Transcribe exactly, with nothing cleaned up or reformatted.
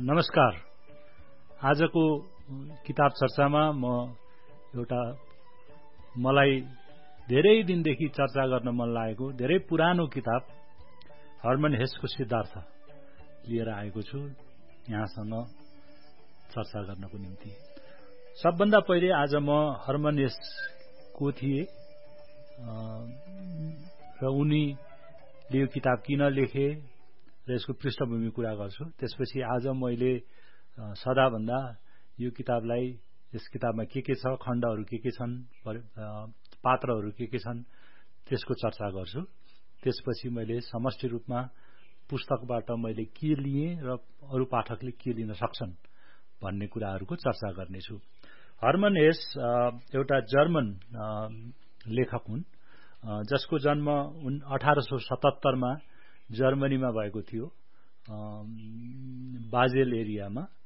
नमस्कार। आजको किताब चर्चामा म एउटा मलाई धेरै दिनदेखि चर्चा गर्न मन लागेको धेरै पुरानो किताब हर्मन हेसको सिद्धार्थ लिएर आएको छु यहाँसँग चर्चा गर्नको निम्ति। सबभन्दा पहिले आज म हर्मन हेस को थिए र उनीले यो किताब किन लेखे र यसको पृष्ठभूमि कुरा गर्छु। त्यसपछि आज मैले सदाभन्दा यो किताबलाई यस किताबमा के के छ, खण्डहरू के के छन्, पात्रहरू के के छन् त्यसको चर्चा गर्छु। त्यसपछि मैले समष्टि रूपमा पुस्तकबाट मैले के लिए र अरू पाठकले के लिन सक्छन् भन्ने कुराहरूको चर्चा गर्नेछु। हर्मन हेस एउटा जर्मन लेखक हुन् जसको जन्म अठारह सौ सतहत्तर मा जर्मनीमा भएको थियो, बाजेल एरियामा।